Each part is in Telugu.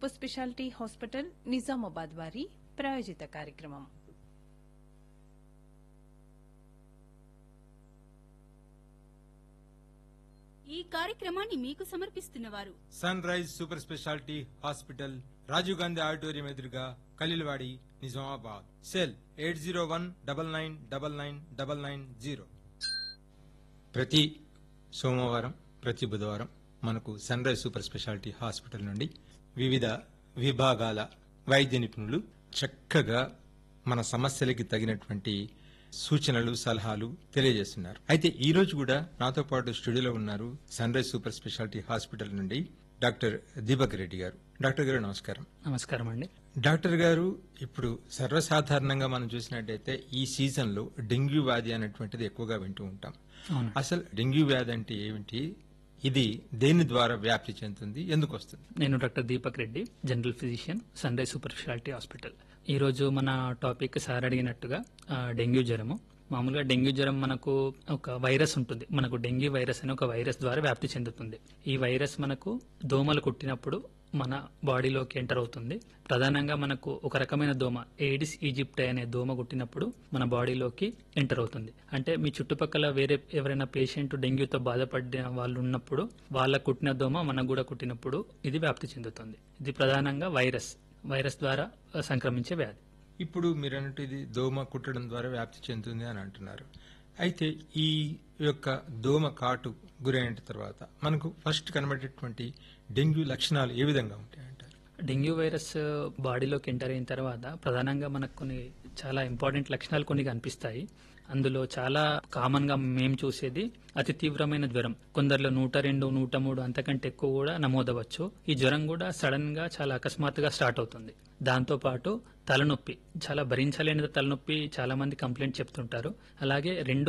సూపర్ స్పెషాలిటీ హాస్పిటల్ నిజామాబాద్ వారి ప్రాయోజిత కార్యక్రమం. ఈ కార్యక్రమాన్ని మీకు సమర్పిస్తున్నవారు sun rise super speciality hospital, Rajiv Gandhi auditorium ఎదురుగా, ఖలీల్వాడి, నిజామాబాద్. సెల్ 8019999990. ప్రతి సోమవారం, ప్రతి బుధవారం మనకు sun rise super speciality hospital నుండి వివిధ విభాగాల వైద్య నిపుణులు చక్కగా మన సమస్యలకి తగినటువంటి సూచనలు, సలహాలు తెలియజేస్తున్నారు. అయితే ఈ రోజు కూడా నాతో పాటు స్టూడియోలో ఉన్నారు sun rise super speciality hospital నుండి డాక్టర్ దీపక్ రెడ్డి గారు. డాక్టర్ గారు నమస్కారం. నమస్కారం అండి. డాక్టర్ గారు, ఇప్పుడు సర్వసాధారణంగా మనం చూసినట్టయితే ఈ సీజన్ లో డెంగ్యూ వ్యాధి అనేటువంటిది ఎక్కువగా వింటూ ఉంటాం. అసలు డెంగ్యూ వ్యాధి అంటే ఏమిటి, ఇది దేని ద్వారా వ్యాప్తి చెందుతుంది, ఎందుకు వస్తుంది? నేను doctor Deepak Reddy, general physician, sun rise super speciality hospital. ఈ రోజు మన టాపిక్ సార్ అడిగినట్టుగా డెంగ్యూ జ్వరము. మామూలుగా డెంగ్యూ జ్వరం మనకు ఒక వైరస్ ఉంటుంది. మనకు డెంగ్యూ వైరస్ అనే ఒక వైరస్ ద్వారా వ్యాప్తి చెందుతుంది. ఈ వైరస్ మనకు దోమలు కుట్టినప్పుడు మన బాడీలోకి ఎంటర్ అవుతుంది. ప్రధానంగా మనకు ఒక రకమైన దోమ, ఏడిస్ ఈజిప్టై అనే దోమ కుట్టినప్పుడు మన బాడీలోకి ఎంటర్ అవుతుంది. అంటే మీ చుట్టుపక్కల వేరే ఎవరైనా పేషెంట్ డెంగ్యూతో బాధపడిన వాళ్ళు ఉన్నప్పుడు వాళ్ళ కుట్టిన దోమ మనకు కూడా కుట్టినప్పుడు ఇది వ్యాప్తి చెందుతుంది. ఇది ప్రధానంగా వైరస్ ద్వారా సంక్రమించే వ్యాధి. ఇప్పుడు మీరు అన్నట్టు ఇది దోమ కుట్టడం ద్వారా వ్యాప్తి చెందుతుంది అని అంటున్నారు. అయితే ఈ యొక్క దోమ కాటు గురైన తర్వాత మనకు ఫస్ట్ కనబడేటువంటి డెంగ్యూ లక్షణాలు ఏ విధంగా ఉంటాయి అంటారు? డెంగ్యూ వైరస్ బాడీలోకి ఎంటర్ అయిన తర్వాత ప్రధానంగా మనకు కొన్ని చాలా ఇంపార్టెంట్ లక్షణాలు కొన్ని కనిపిస్తాయి. అందులో చాలా కామన్ గా మేము చూసేది అతి తీవ్రమైన జ్వరం. కొందరిలో 102, 103 అంతకంటే ఎక్కువ కూడా నమోదవచ్చు. ఈ జ్వరం కూడా సడన్ గా చాలా అకస్మాత్తుగా స్టార్ట్ అవుతుంది. దాంతో పాటు తలనొప్పి, చాలా భరించలేని తలనొప్పి చాలా మంది కంప్లైంట్ చెప్తుంటారు. అలాగే రెండు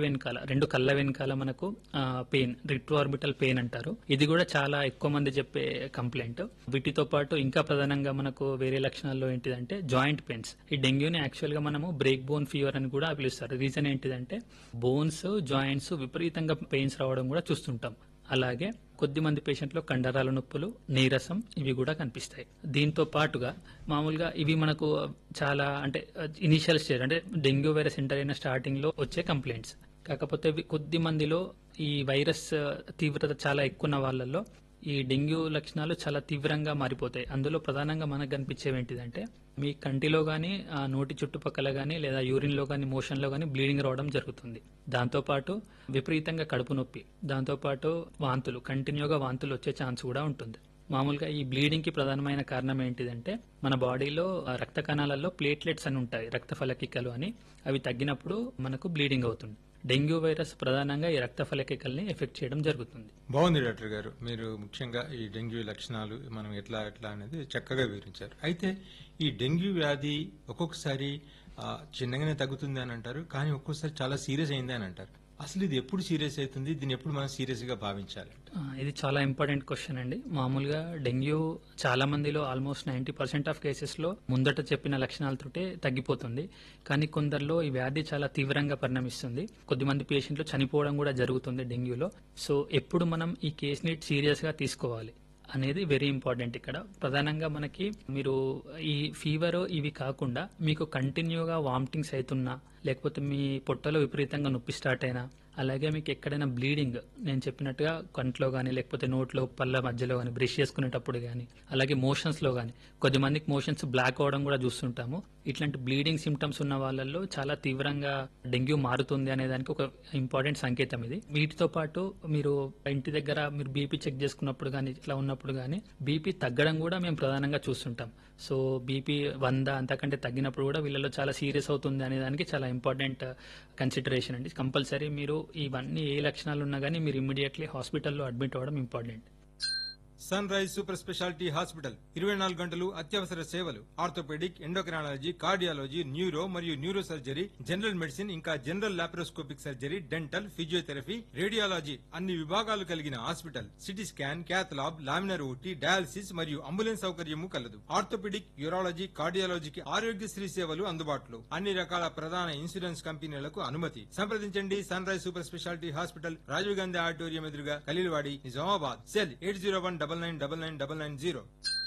కళ్ళ వెనకాల మనకు పెయిన్, రిట్రోఆర్బిటల్ పెయిన్ అంటారు. ఇది కూడా చాలా ఎక్కువ మంది చెప్పే కంప్లైంట్. వీటితో పాటు ఇంకా ప్రధానంగా మనకు వేరే లక్షణాల్లో ఏంటిదంటే జాయింట్ పెయిన్స్. ఈ డెంగ్యూని యాక్చువల్ గా మనము బ్రేక్ బోన్ ఫీవర్ అని కూడా పిలుస్తారు. రీజన్ ఏంటిదంటే బోన్స్, జాయింట్స్ విపరీతంగా పెయిన్స్ రావడం కూడా చూస్తుంటాం. అలాగే కొద్దిమంది పేషెంట్లో కండరాల నొప్పులు, నీరసం ఇవి కూడా కనిపిస్తాయి. దీంతో పాటుగా మామూలుగా ఇవి మనకు చాలా అంటే ఇనిషియల్ స్టేజ్, అంటే డెంగ్యూ వైరస్ ఎంటర్ అయిన స్టార్టింగ్ లో వచ్చే కంప్లైంట్స్. కాకపోతే కొద్ది మందిలో ఈ వైరస్ తీవ్రత చాలా ఎక్కువ ఉన్న వాళ్ళల్లో ఈ డెంగ్యూ లక్షణాలు చాలా తీవ్రంగా మారిపోతాయి. అందులో ప్రధానంగా మనకు కనిపించేవి ఏంటిదంటే మీ కంటిలో గానీ, నోటి చుట్టుపక్కల గానీ, లేదా యూరిన్ లో గానీ, మోషన్ లో గానీ బ్లీడింగ్ రావడం జరుగుతుంది. దాంతోపాటు విపరీతంగా కడుపు నొప్పి, దాంతోపాటు వాంతులు, కంటిన్యూగా వాంతులు వచ్చే ఛాన్స్ కూడా ఉంటుంది. మామూలుగా ఈ బ్లీడింగ్ కి ప్రధానమైన కారణం ఏంటిదంటే మన బాడీలో రక్త కణాలలో ప్లేట్లెట్స్ అని ఉంటాయి, రక్త ఫలకికలు అని. అవి తగ్గినప్పుడు మనకు బ్లీడింగ్ అవుతుంది. డెంగ్యూ వైరస్ ప్రధానంగా ఈ రక్త ఫలకికల్ని ఎఫెక్ట్ చేయడం జరుగుతుంది. బాగుంది డాక్టర్ గారు, మీరు ముఖ్యంగా ఈ డెంగ్యూ లక్షణాలు మనం ఎట్లా అనేది చక్కగా వివరించారు. అయితే ఈ డెంగ్యూ వ్యాధి ఒక్కొక్కసారి చిన్నగానే తగ్గుతుంది అని అంటారు, కానీ ఒక్కొక్కసారి చాలా సీరియస్ అయింది అని అంటారు. అసలు ఇది ఎప్పుడు సీరియస్ అవుతుంది, దీన్ని ఎప్పుడు మనం సీరియస్ గా భావించాలి? ఇది చాలా ఇంపార్టెంట్ క్వశ్చన్ అండి. మామూలుగా డెంగ్యూ చాలా మందిలో ఆల్మోస్ట్ 90% ఆఫ్ కేసెస్ లో ముందట చెప్పిన లక్షణాలతోటే తగ్గిపోతుంది. కానీ కొందరిలో ఈ వ్యాధి చాలా తీవ్రంగా పరిణమిస్తుంది. కొద్దిమంది పేషెంట్లు చనిపోవడం కూడా జరుగుతుంది డెంగ్యూలో. సో ఎప్పుడు మనం ఈ కేసుని సీరియస్ గా తీసుకోవాలి అనేది వెరీ ఇంపార్టెంట్. ఇక్కడ ప్రధానంగా మనకి మీరు ఈ ఫీవర్ ఇవి కాకుండా మీకు కంటిన్యూగా వామిటింగ్స్ అవుతున్నా, లేకపోతే మీ పొట్టలో విపరీతంగా నొప్పి స్టార్ట్ అయినా, అలాగే మీకు ఎక్కడైనా బ్లీడింగ్, నేను చెప్పినట్టుగా కంట్లో కానీ, లేకపోతే నోట్లో పళ్ళ మధ్యలో కానీ, బ్రష్ చేసుకునేటప్పుడు కానీ, అలాగే మోషన్స్ లో కానీ, కొద్దిమందికి మోషన్స్ బ్లాక్ అవడం కూడా చూస్తుంటాము. ఇట్లాంటి బ్లీడింగ్ సిమ్టమ్స్ ఉన్న వాళ్ళల్లో చాలా తీవ్రంగా డెంగ్యూ మారుతుంది అనే దానికి ఒక ఇంపార్టెంట్ సంకేతం ఇది. వీటితో పాటు మీరు ఇంటి దగ్గర మీరు బీపీ చెక్ చేసుకున్నప్పుడు కానీ, ఇట్లా ఉన్నప్పుడు కానీ బీపీ తగ్గడం కూడా మేము ప్రధానంగా చూస్తుంటాం. సో బీపీ 100 అంతకంటే తగ్గినప్పుడు కూడా వీళ్ళలో చాలా సీరియస్ అవుతుంది అనే దానికి చాలా ఇంపార్టెంట్ కన్సిడరేషన్ అండి. కంపల్సరీ మీరు ఇవన్నీ ఏ లక్షణాలు ఉన్నా కానీ మీరు ఇమ్మీడియట్లీ హాస్పిటల్లో అడ్మిట్ అవ్వడం important. Sun rise super speciality hospital 24 గంటలు అత్యవసర సేవలు, ఆర్థోపెడిక్, ఎండోక్రైనాలజీ, కార్డియాలజీ, న్యూరో మరియు న్యూరో సర్జరీ, జనరల్ మెడిసిన్, ఇంకా general laparoscopic surgery, dental, physiotherapy, radiology అన్ని విభాగాలు కలిగిన hospital. CT scan, cath lab, laminar OT, dialysis మరియు అంబులెన్స్ సౌకర్యము కలదు. ఆర్థోపెడిక్, యూరాలజీ, కార్డియాలజీకి ఆరోగ్యశ్రీ సేవలు అందుబాటులో. అన్ని రకాల ప్రధాన ఇన్సూరెన్స్ కంపెనీలకు అనుమతి. సంప్రదించండి sun rise super speciality hospital, Rajiv Gandhi auditorium ఎదురుగా, ఖలీల్వాడి, నిజామాబాద్. సెల్ 8019999990.